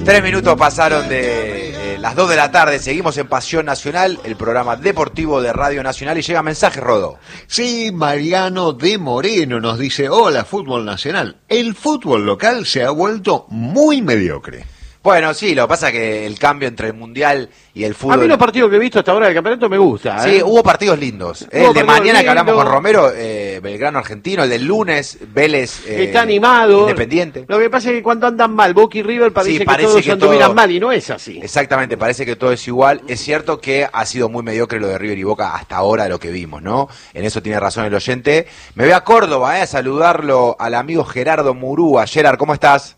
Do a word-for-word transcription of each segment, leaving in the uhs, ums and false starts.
Tres minutos pasaron de eh, las dos de la tarde, seguimos en Pasión Nacional, el programa deportivo de Radio Nacional, y llega mensaje, Rodo. Sí, Mariano de Moreno nos dice: hola, fútbol nacional. El fútbol local se ha vuelto muy mediocre. Bueno, sí, lo que pasa es que el cambio entre el Mundial y el fútbol... A mí los partidos que he visto hasta ahora del campeonato me gusta. Sí, ¿eh? hubo partidos lindos. Hubo el de mañana lindos. que hablamos con Romero, eh, Belgrano Argentino, el del lunes, Vélez... Eh, Está animado. Independiente. Lo que pasa es que cuando andan mal, Boca y River parece, Sí, que parece todos que anduvieran todo- mal, y no es así. Exactamente, parece que todo es igual. Es cierto que ha sido muy mediocre lo de River y Boca hasta ahora, lo que vimos, ¿no? En eso tiene razón el oyente. Me voy a Córdoba, eh, a saludarlo al amigo Gerardo Murúa. Gerard, ¿cómo estás?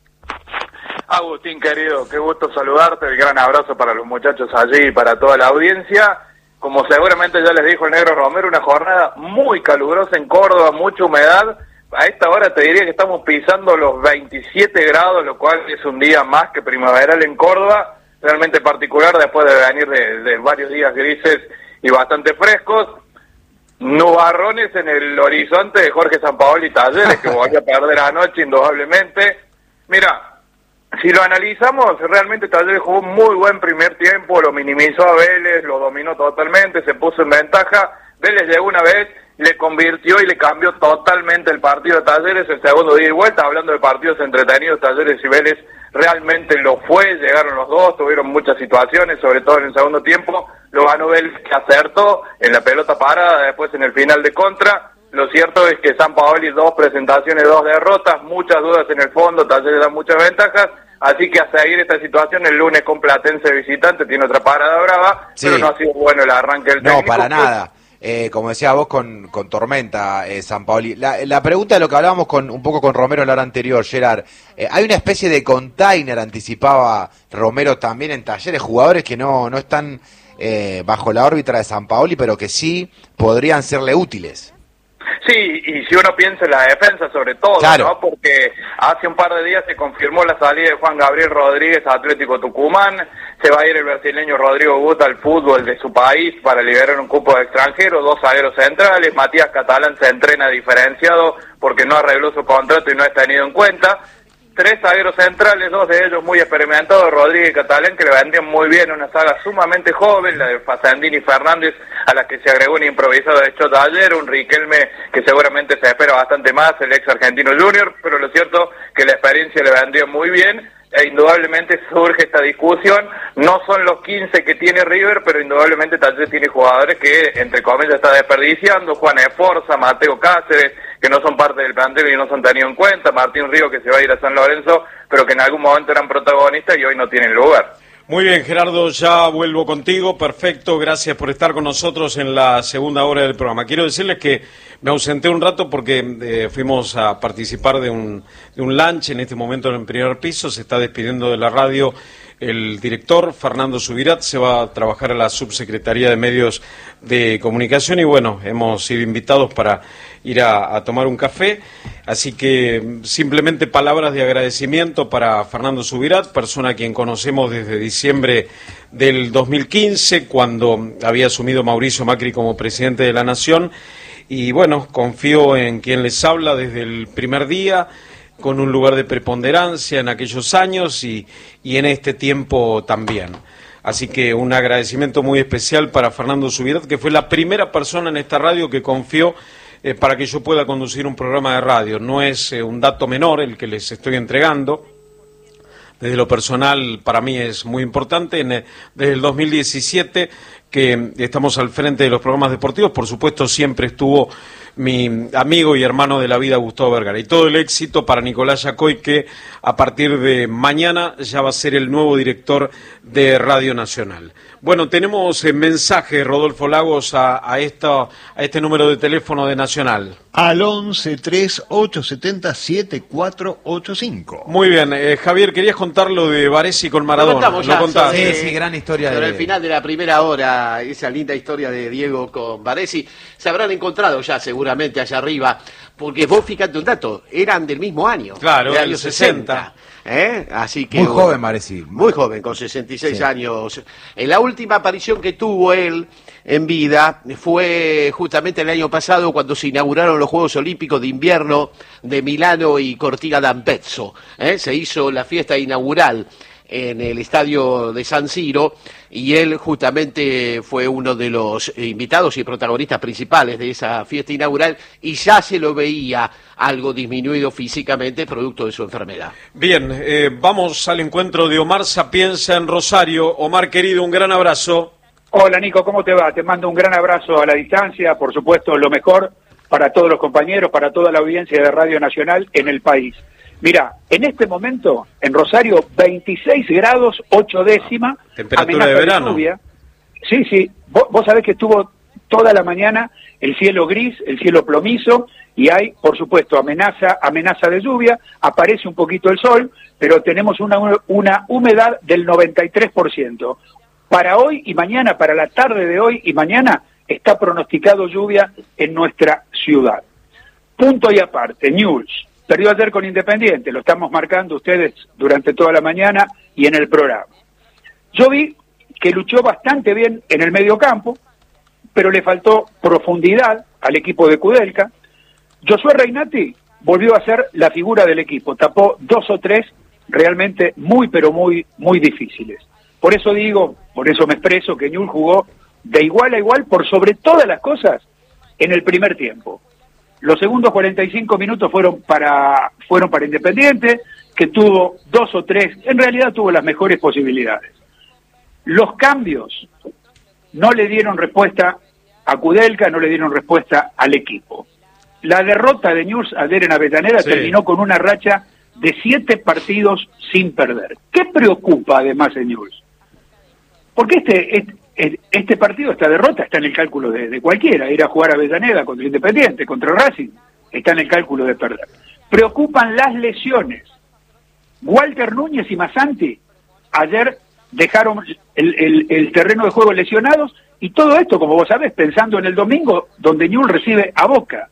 Agustín, querido, qué gusto saludarte, el gran abrazo para los muchachos allí y para toda la audiencia. Como seguramente ya les dijo el negro Romero, una jornada muy calurosa en Córdoba, mucha humedad. A esta hora te diría que estamos pisando los veintisiete grados, lo cual es un día más que primaveral en Córdoba, realmente particular después de venir de, de varios días grises y bastante frescos. Nubarrones en el horizonte de Jorge Sampaoli Talleres, que volvió a perder anoche indudablemente. Mira, si lo analizamos, realmente Talleres jugó un muy buen primer tiempo, lo minimizó a Vélez, lo dominó totalmente, se puso en ventaja. Vélez llegó una vez, le convirtió y le cambió totalmente el partido a Talleres el segundo día y vuelta. Hablando de partidos entretenidos, Talleres y Vélez realmente lo fue, llegaron los dos, tuvieron muchas situaciones, sobre todo en el segundo tiempo. Lo ganó Vélez, que acertó en la pelota parada, después en el final de contra. Lo cierto es que Sampaoli, dos presentaciones, dos derrotas, muchas dudas en el fondo, Talleres da muchas ventajas, así que a seguir esta situación el lunes con Platense visitante, tiene otra parada brava, Sí. pero no ha sido bueno el arranque del No, técnico. para nada. Eh, como decía vos, con, con Tormenta, eh, Sampaoli. La, la pregunta de lo que hablábamos con un poco con Romero en la hora anterior, Gerard. Eh, hay una especie de container, anticipaba Romero también en Talleres, jugadores que no, no están eh, bajo la órbita de Sampaoli, pero que sí podrían serle útiles. Sí, y si uno piensa en la defensa sobre todo, Claro. ¿no? Porque hace un par de días se confirmó la salida de Juan Gabriel Rodríguez a Atlético Tucumán, se va a ir el brasileño Rodrigo Guta al fútbol de su país para liberar un cupo de extranjeros, dos zagueros centrales, Matías Catalán se entrena diferenciado porque no arregló su contrato y no es tenido en cuenta. Tres zagueros centrales, dos de ellos muy experimentados, Rodríguez y Catalán, que le vendían muy bien, una saga sumamente joven, la de Facendini y Fernández, a la que se agregó un improvisado de Chota ayer, un Riquelme que seguramente se espera bastante más, el ex argentino junior, pero lo cierto que la experiencia le vendría muy bien, e indudablemente surge esta discusión. No son los quince que tiene River, pero indudablemente Talleres tiene jugadores que, entre comillas, está desperdiciando, Juan Esforza, Mateo Cáceres, que no son parte del plantel y no son tenidos en cuenta, Martín Río, que se va a ir a San Lorenzo, pero que en algún momento eran protagonistas y hoy no tienen lugar. Muy bien, Gerardo, ya vuelvo contigo, perfecto, gracias por estar con nosotros en la segunda hora del programa. Quiero decirles que me ausenté un rato porque eh, fuimos a participar de un, de un lunch en este momento en el primer piso, se está despidiendo de la radio el director Fernando Subirat, se va a trabajar a la Subsecretaría de Medios de Comunicación y bueno, hemos sido invitados para ir a, a tomar un café, así que simplemente palabras de agradecimiento para Fernando Subirat, persona a quien conocemos desde diciembre del dos mil quince, cuando había asumido Mauricio Macri como presidente de la Nación, y bueno, confío en quien les habla desde el primer día, con un lugar de preponderancia en aquellos años y, y en este tiempo también. Así que un agradecimiento muy especial para Fernando Subirat, que fue la primera persona en esta radio que confió eh, para que yo pueda conducir un programa de radio. No es eh, un dato menor el que les estoy entregando. Desde lo personal, para mí es muy importante. En, desde el dos mil diecisiete que estamos al frente de los programas deportivos, por supuesto siempre estuvo mi amigo y hermano de la vida, Gustavo Vergara. Y todo el éxito para Nicolás Yacoy, que a partir de mañana ya va a ser el nuevo director de Radio Nacional. Bueno, tenemos el mensaje, Rodolfo Lagos, a, a, esta, a este número de teléfono de Nacional. Al once tres ocho siete cero siete cuatro ocho cinco. Muy bien, eh, Javier, querías contar lo de Baresi con Maradona. Lo contamos ya, ¿Lo contás? sobre- Sí, sí, gran historia Sobre de... el final de la primera hora, esa linda historia de Diego con Baresi, se habrán encontrado ya seguramente allá arriba, porque vos fíjate un dato, eran del mismo año, Claro, del del año sesenta. ¿eh? Así que Muy joven, Baresi. muy joven, con sesenta y seis Sí. años. En la última aparición que tuvo él en vida fue justamente el año pasado cuando se inauguraron los Juegos Olímpicos de Invierno de Milano y Cortina d'Ampezzo, ¿eh? Se hizo la fiesta inaugural. en el estadio de San Siro, y él justamente fue uno de los invitados y protagonistas principales de esa fiesta inaugural, y ya se lo veía algo disminuido físicamente producto de su enfermedad. Bien, eh, vamos al encuentro de Omar Sapienza en Rosario. Omar, querido, un gran abrazo. Hola Nico, ¿cómo te va? Te mando un gran abrazo a la distancia, por supuesto lo mejor para todos los compañeros, para toda la audiencia de Radio Nacional en el país. Mira, en este momento en Rosario veintiséis grados ocho décimas, temperatura de verano. De lluvia. Sí, sí, vos, vos sabés que estuvo toda la mañana el cielo gris, el cielo plomizo, y hay, por supuesto, amenaza, amenaza de lluvia, aparece un poquito el sol, pero tenemos una, una humedad del noventa y tres por ciento. Para hoy y mañana, para la tarde de hoy y mañana, está pronosticado lluvia en nuestra ciudad. Punto y aparte, Newell's perdió ayer con Independiente, lo estamos marcando ustedes durante toda la mañana y en el programa. Yo vi que luchó bastante bien en el mediocampo, pero le faltó profundidad al equipo de Kudelka. Josué Reinati volvió a ser la figura del equipo, tapó dos o tres realmente muy, pero muy, muy difíciles. Por eso digo, por eso me expreso que Newell's jugó de igual a igual por sobre todas las cosas en el primer tiempo. Los segundos cuarenta y cinco minutos fueron para fueron para Independiente, que tuvo dos o tres, en realidad tuvo las mejores posibilidades. Los cambios no le dieron respuesta a Kudelka, no le dieron respuesta al equipo. La derrota de Newell's ayer en Avellaneda sí. terminó con una racha de siete partidos sin perder. ¿Qué preocupa además de Newell's? Porque este, este, este partido, esta derrota, está en el cálculo de, de cualquiera. Ir a jugar a Avellaneda contra Independiente, contra Racing, está en el cálculo de perder. Preocupan las lesiones. Walter Núñez y Masanti ayer dejaron el, el, el terreno de juego lesionados, y todo esto, como vos sabés, pensando en el domingo, donde Newell's recibe a Boca.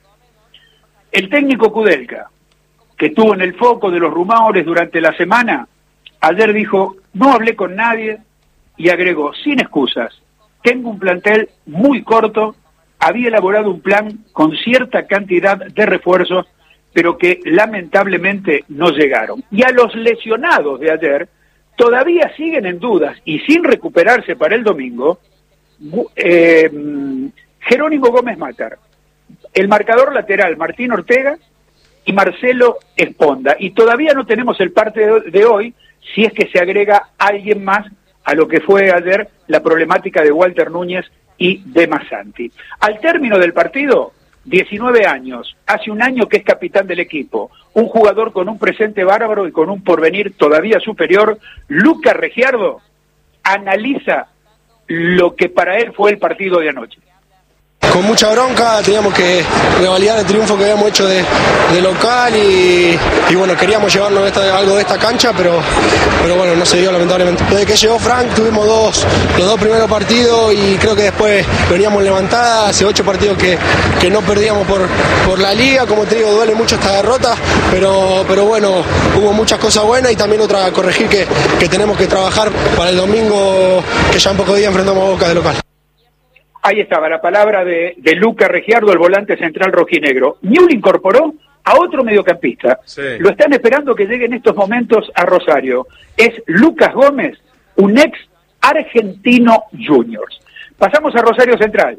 El técnico Kudelka, que estuvo en el foco de los rumores durante la semana, ayer dijo, no hablé con nadie, y agregó, sin excusas, tengo un plantel muy corto, había elaborado un plan con cierta cantidad de refuerzos, pero que lamentablemente no llegaron. Y a los lesionados de ayer, todavía siguen en dudas, y sin recuperarse para el domingo, eh, Jerónimo Gómez Matar, el marcador lateral Martín Ortega y Marcelo Esponda. Y todavía no tenemos el parte de hoy, si es que se agrega alguien más a lo que fue ayer la problemática de Walter Núñez y de Masanti. Al término del partido, diecinueve años, hace un año que es capitán del equipo, un jugador con un presente bárbaro y con un porvenir todavía superior, Lucas Regiardo, analiza lo que para él fue el partido de anoche. Con mucha bronca, teníamos que revalidar el triunfo que habíamos hecho de, de local y, y bueno, queríamos llevarnos esta, algo de esta cancha, pero, pero bueno, no se dio lamentablemente. Desde que llegó Frank tuvimos dos, los dos primeros partidos y creo que después veníamos levantada, hace ocho partidos que, que no perdíamos por, por la liga, como te digo, duele mucho esta derrota, pero, pero bueno, hubo muchas cosas buenas y también otra a corregir que, que tenemos que trabajar para el domingo, que ya en pocos días enfrentamos a Boca de local. Ahí estaba la palabra de, de Lucas Regiardo, el volante central rojinegro. Newell's incorporó a otro mediocampista. Sí. Lo están esperando que llegue en estos momentos a Rosario. Es Lucas Gómez, un ex argentino juniors. Pasamos a Rosario Central.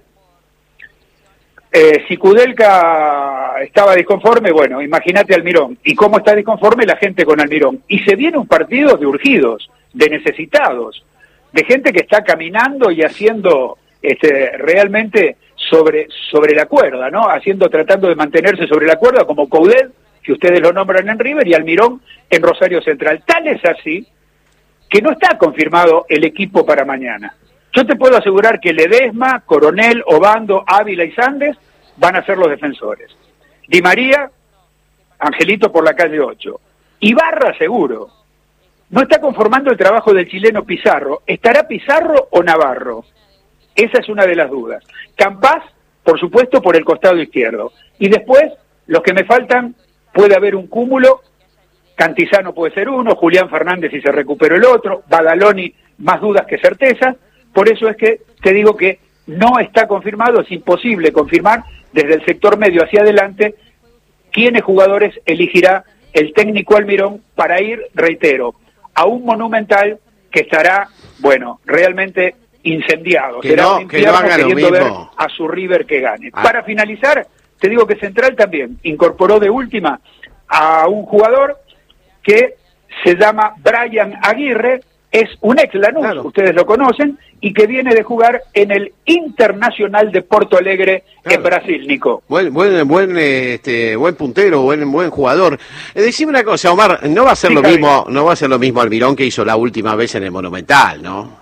Eh, si Kudelka estaba disconforme, bueno, imagínate Almirón. ¿Y cómo está disconforme la gente con Almirón? Y se viene un partido de urgidos, de necesitados, de gente que está caminando y haciendo... Este, realmente sobre sobre la cuerda, ¿no? Haciendo, tratando de mantenerse sobre la cuerda, como Coudet, que ustedes lo nombran en River, y Almirón en Rosario Central. Tal es así que no está confirmado el equipo para mañana. Yo te puedo asegurar que Ledesma, Coronel, Obando, Ávila y Sandes van a ser los defensores. Di María, Angelito por la calle ocho. Ibarra seguro. No está conformando el trabajo del chileno Pizarro. ¿Estará Pizarro o Navarro? Esa es una de las dudas. Campás, por supuesto, por el costado izquierdo. Y después, los que me faltan, puede haber un cúmulo. Cantizano puede ser uno, Julián Fernández si se recuperó el otro, Badaloni, más dudas que certezas. Por eso es que te digo que no está confirmado, es imposible confirmar desde el sector medio hacia adelante quiénes jugadores elegirá el técnico Almirón para ir, reitero, a un Monumental que estará, bueno, realmente incendiado. Que Será no- un que no infierno haga lo queriendo ver mismo. a su River que gane. Ah. Para finalizar, te digo que Central también incorporó de última a un jugador que se llama Brian Aguirre, es un ex Lanús, Claro. ustedes lo conocen, y que viene de jugar en el Internacional de Porto Alegre Claro. en Brasil, Nico. Buen, buen, buen, eh, este, buen puntero, buen, buen jugador. Eh, decime una cosa, Omar, no va a ser Sí, lo Javi. mismo, no va a ser lo mismo Almirón que hizo la última vez en el Monumental, ¿no?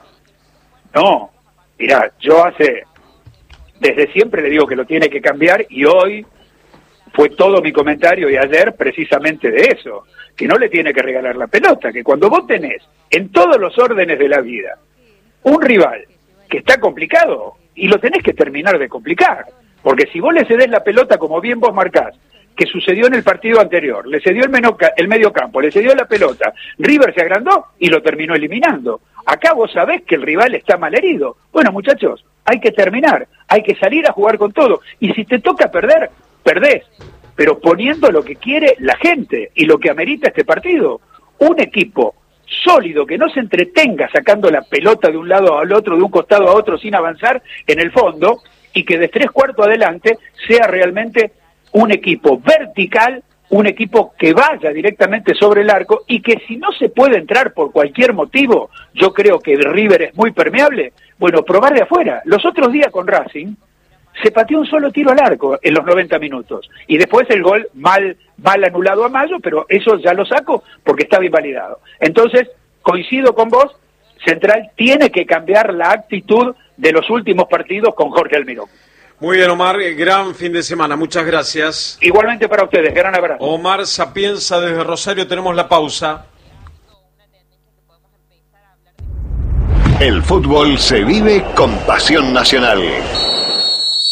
No, mirá, yo hace, desde siempre le digo que lo tiene que cambiar y hoy fue todo mi comentario y ayer precisamente de eso, que no le tiene que regalar la pelota, que cuando vos tenés en todos los órdenes de la vida un rival que está complicado y lo tenés que terminar de complicar, porque si vos le cedés la pelota como bien vos marcás, que sucedió en el partido anterior, le cedió el, menoca, el medio campo, le cedió la pelota, River se agrandó y lo terminó eliminando. Acá vos sabés que el rival está mal herido. Bueno, muchachos, hay que terminar, hay que salir a jugar con todo, y si te toca perder, perdés, pero poniendo lo que quiere la gente y lo que amerita este partido. Un equipo sólido, que no se entretenga sacando la pelota de un lado al otro, de un costado a otro sin avanzar en el fondo, y que de tres cuartos adelante sea realmente un equipo vertical, un equipo que vaya directamente sobre el arco, y que si no se puede entrar por cualquier motivo, yo creo que River es muy permeable, bueno, probar de afuera. Los otros días con Racing se pateó un solo tiro al arco en los noventa minutos, y después el gol mal, mal anulado a Mayo, pero eso ya lo saco porque estaba invalidado. Entonces, coincido con vos, Central tiene que cambiar la actitud de los últimos partidos con Jorge Almirón. Muy bien, Omar, gran fin de semana, muchas gracias. Igualmente para ustedes, gran abrazo. Omar Sapienza desde Rosario, tenemos la pausa. El fútbol se vive con pasión nacional.